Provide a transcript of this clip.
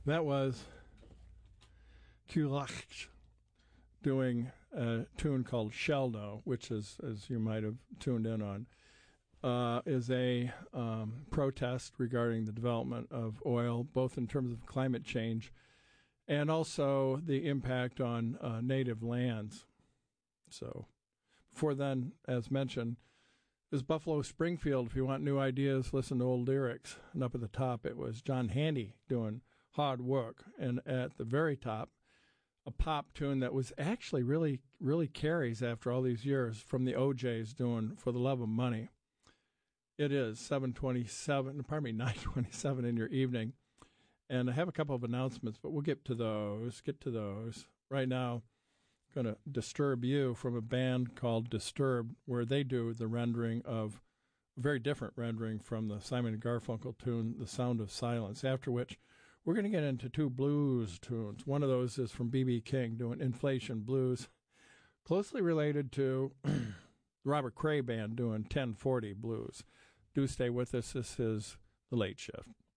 That was Kulach doing a tune called Sheldo, which is, as you might have tuned in on, is a protest regarding the development of oil, both in terms of climate change and also the impact on native lands. So before then, as mentioned, is Buffalo Springfield. If you want new ideas, listen to old lyrics. And up at the top, it was John Handy doing Hard Work. And at the very top, a pop tune that was actually really carries after all these years from the OJs doing For the Love of Money. It is 9:27 in your evening. And I have a couple of announcements, but we'll get to those. Right now, going to disturb you from a band called Disturbed, where they do the rendering of a very different rendering from the Simon & Garfunkel tune, The Sound of Silence, after which we're going to get into two blues tunes. One of those is from B.B. King doing Inflation Blues, closely related to the Robert Cray Band doing 1040 Blues. Do stay with us. This is The Late Shift.